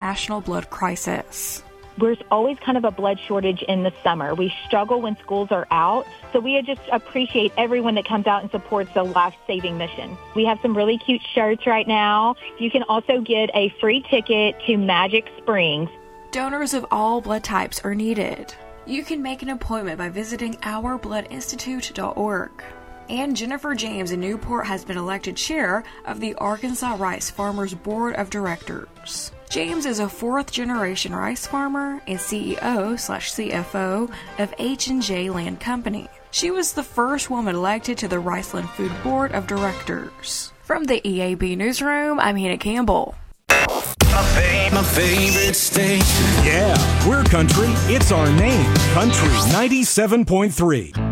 national blood crisis. There's always kind of a blood shortage in the summer. We struggle when schools are out, so we just appreciate everyone that comes out and supports the life-saving mission. We have some really cute shirts right now. You can also get a free ticket to Magic Springs. Donors of all blood types are needed. You can make an appointment by visiting ourbloodinstitute.org. And Jennifer James in Newport has been elected chair of the Arkansas Rice Farmers Board of Directors. James is a fourth-generation rice farmer and CEO/CFO of H&J Land Company. She was the first woman elected to the Riceland Food Board of Directors. From the EAB Newsroom, I'm Hannah Campbell. My favorite station. Yeah, we're country. It's our name. Country 97.3.